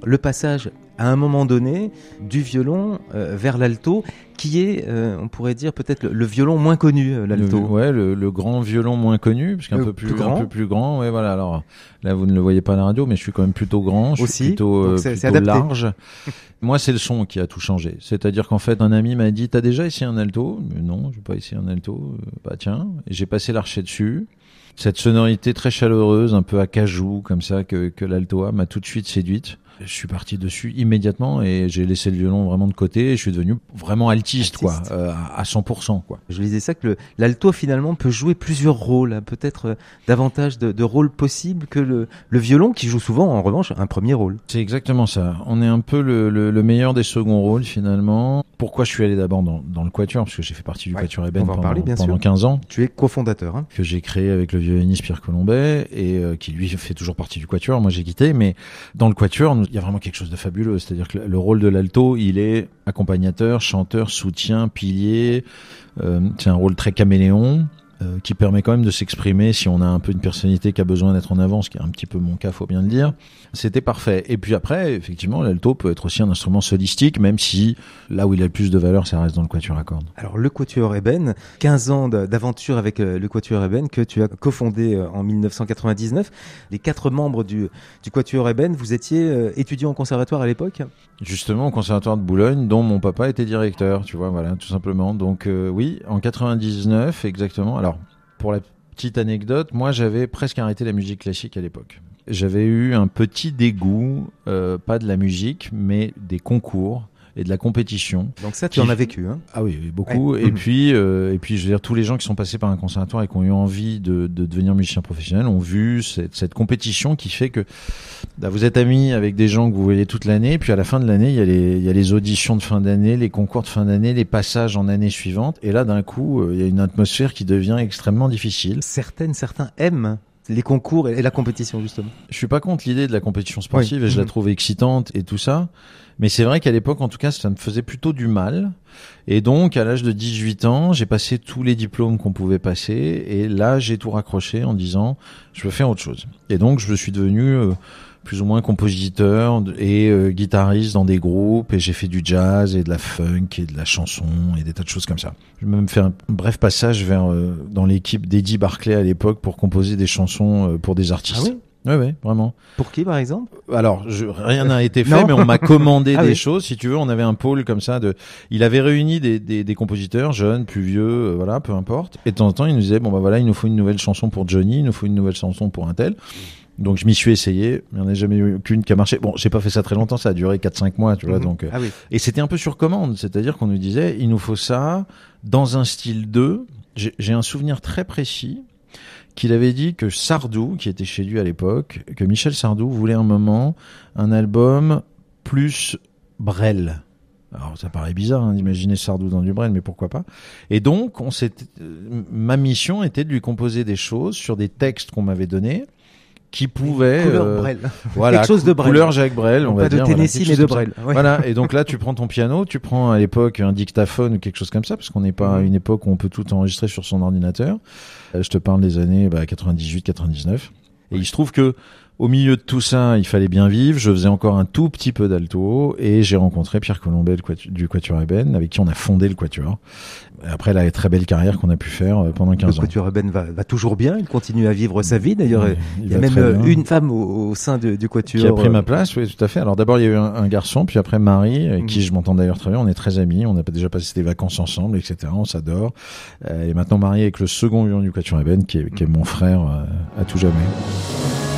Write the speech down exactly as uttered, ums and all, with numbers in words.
le passage à un moment donné du violon euh, vers l'alto, qui est, euh, on pourrait dire peut-être le, le violon moins connu, euh, l'alto. Le, ouais, le, le grand violon moins connu, parce qu'un Le peu plus, plus grand. un peu plus grand. Ouais, voilà. Alors là, vous ne le voyez pas à la radio, mais je suis quand même plutôt grand, je Aussi, suis plutôt, euh, c'est, c'est plutôt adapté. large. Moi, c'est le son qui a tout changé. C'est-à-dire qu'en fait, un ami m'a dit, t'as déjà essayé un alto? Mais non, j'ai pas essayé un alto. Euh, bah tiens, et j'ai passé l'archet dessus. Cette sonorité très chaleureuse, un peu acajou, comme ça, que, que l'alto a, m'a tout de suite séduite. Je suis parti dessus immédiatement et j'ai laissé le violon vraiment de côté et je suis devenu vraiment altiste, Altiste. quoi, euh, à cent pour cent, quoi. Je disais ça, que le, l'alto finalement peut jouer plusieurs rôles, hein, peut-être euh, davantage de, de rôles possibles que le, le violon, qui joue souvent en revanche un premier rôle. C'est exactement ça. On est un peu le, le, le meilleur des seconds rôles finalement. Pourquoi je suis allé d'abord dans, dans le quatuor? Parce que j'ai fait partie du Ouais, quatuor on Eben va en pendant, parler, bien pendant sûr. quinze ans, Tu es cofondateur. Hein. que j'ai créé avec le violoniste Pierre Colombet et euh, qui lui fait toujours partie du quatuor. Moi j'ai quitté, mais dans le quatuor, il y a vraiment quelque chose de fabuleux. C'est-à-dire que le rôle de l'alto, il est accompagnateur, chanteur, soutien, pilier. Euh, c'est un rôle très caméléon. Euh, qui permet quand même de s'exprimer si on a un peu une personnalité qui a besoin d'être en avant, ce qui est un petit peu mon cas, faut bien le dire. C'était parfait. Et puis après, effectivement, l'alto peut être aussi un instrument solistique, même si là où il a le plus de valeur, ça reste dans le quatuor à cordes. Alors le quatuor Eben, quinze ans de, d'aventure avec euh, le quatuor Eben que tu as cofondé euh, en dix-neuf cent quatre-vingt-dix-neuf. Les quatre membres du, du quatuor Eben, vous étiez euh, étudiants au conservatoire à l'époque? Justement, au conservatoire de Boulogne, dont mon papa était directeur, tu vois, voilà, tout simplement. Donc euh, oui, en quatre-vingt-dix-neuf, exactement. Alors, pour la petite anecdote, moi j'avais presque arrêté la musique classique à l'époque. J'avais eu un petit dégoût, euh, pas de la musique, mais des concours et de la compétition. Donc ça, tu qui... en as vécu, hein? Ah oui, beaucoup. Ouais. Et Mmh. puis, euh, et puis, je veux dire, tous les gens qui sont passés par un conservatoire et qui ont eu envie de, de devenir musicien professionnel ont vu cette, cette compétition qui fait que bah, vous êtes amis avec des gens que vous voyez toute l'année, puis à la fin de l'année, il y a les, il y a les auditions de fin d'année, les concours de fin d'année, les passages en année suivante, et là, d'un coup, euh, il y a une atmosphère qui devient extrêmement difficile. Certaines, certains aiment les concours et la compétition, justement. Je suis pas contre l'idée de la compétition sportive, oui. Et je mmh. la trouve excitante et tout ça. Mais c'est vrai qu'à l'époque, en tout cas, ça me faisait plutôt du mal. Et donc, à l'âge de dix-huit ans, j'ai passé tous les diplômes qu'on pouvait passer. Et là, j'ai tout raccroché en disant, je veux faire autre chose. Et donc, je suis devenu euh, plus ou moins compositeur et euh, guitariste dans des groupes. Et j'ai fait du jazz et de la funk et de la chanson et des tas de choses comme ça. Je vais même faire un bref passage vers euh, dans l'équipe d'Eddie Barclay à l'époque pour composer des chansons euh, pour des artistes. Ah oui? Oui, oui, vraiment. Pour qui, par exemple? Alors, je, rien n'a été fait, mais on m'a commandé ah des oui. choses. Si tu veux, on avait un pôle comme ça. De, il avait réuni des, des, des compositeurs, jeunes, plus vieux, euh, voilà, peu importe. Et de temps en temps, il nous disait, bon bah voilà, il nous faut une nouvelle chanson pour Johnny, il nous faut une nouvelle chanson pour un tel. Donc je m'y suis essayé, mais il n'y en a jamais eu qu'une qui a marché. Bon, j'ai pas fait ça très longtemps, ça a duré quatre cinq mois, tu vois. Mmh. Donc, ah oui. Et c'était un peu sur commande, c'est-à-dire qu'on nous disait, il nous faut ça dans un style deux. J'ai, j'ai un souvenir très précis qu'il avait dit que Sardou, qui était chez lui à l'époque, que Michel Sardou voulait un moment un album plus Brel. Alors ça paraît bizarre hein, d'imaginer Sardou dans du Brel, mais pourquoi pas. Et donc, on s'était, euh, ma mission était de lui composer des choses sur des textes qu'on m'avait donnés, qui pouvaient couleur euh, Brel. voilà, quelque chose de Brel. Couleur Jacques Brel, on pas va de dire. Tennessee, voilà, mais de Brel. Ouais. Voilà. Et donc là, tu prends ton piano, tu prends à l'époque un dictaphone ou quelque chose comme ça, parce qu'on n'est pas à une époque où on peut tout enregistrer sur son ordinateur. Euh, je te parle des années bah, quatre-vingt-dix-huit quatre-vingt-dix-neuf. Et il se trouve que au milieu de tout ça, il fallait bien vivre. Je faisais encore un tout petit peu d'alto et j'ai rencontré Pierre Colombet du Quatuor Eben, avec qui on a fondé le Quatuor. Après la très belle carrière qu'on a pu faire pendant quinze ans. Le Quatuor Eben va, va toujours bien, il continue à vivre sa vie. D'ailleurs, oui, il, il y a même une femme au, au sein de, du Quatuor. Qui a pris ma place, oui, tout à fait. Alors d'abord, il y a eu un, un garçon, puis après Marie, avec mmh. qui je m'entends d'ailleurs très bien. On est très amis, on a déjà passé des vacances ensemble, et cetera. On s'adore. Euh, et maintenant marié avec le second violon du Quatuor Eben, qui est, qui est mon frère euh, à tout jamais.